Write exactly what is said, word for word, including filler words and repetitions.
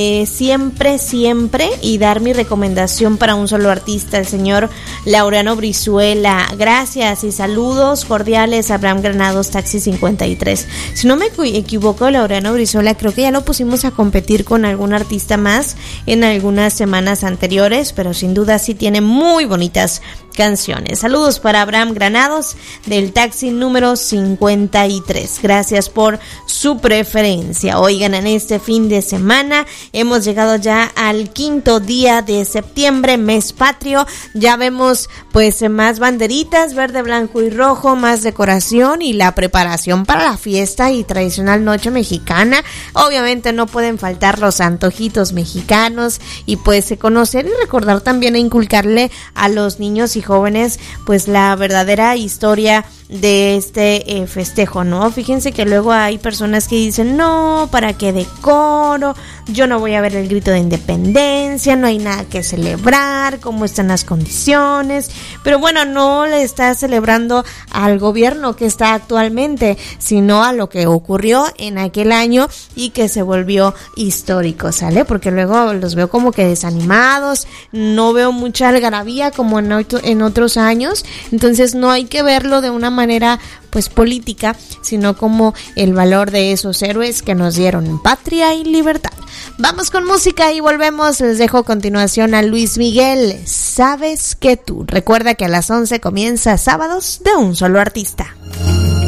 Eh, siempre, siempre, y dar mi recomendación para un solo artista, el señor Laureano Brizuela. Gracias y saludos cordiales a Abraham Granados, Taxi cincuenta y tres. Si no me equivoco, Laureano Brizuela creo que ya lo pusimos a competir con algún artista más en algunas semanas anteriores, pero sin duda sí tiene muy bonitas canciones. Saludos para Abraham Granados del Taxi número cincuenta y tres. Gracias por su preferencia. Oigan, en este fin de semana hemos llegado ya al quinto día de septiembre, mes patrio. Ya vemos pues más banderitas, verde, blanco y rojo, más decoración y la preparación para la fiesta y tradicional noche mexicana. Obviamente no pueden faltar los antojitos mexicanos y pues conocer y recordar también e inculcarle a los niños y jóvenes pues la verdadera historia de este eh, festejo, ¿no? Fíjense que luego hay personas que dicen, no, ¿para qué decoro? Yo no voy a ver el grito de independencia, no hay nada que celebrar, ¿cómo están las condiciones? Pero bueno, no le está celebrando al gobierno que está actualmente, sino a lo que ocurrió en aquel año y que se volvió histórico, ¿sale? Porque luego los veo como que desanimados, no veo mucha algarabía como en, otro, en otros años, entonces no hay que verlo de una manera pues política, sino como el valor de esos héroes que nos dieron patria y libertad. Vamos con música y volvemos. Les dejo a continuación a Luis Miguel, Sabes que tú. Recuerda que a las once comienza Sábados de un Solo Artista.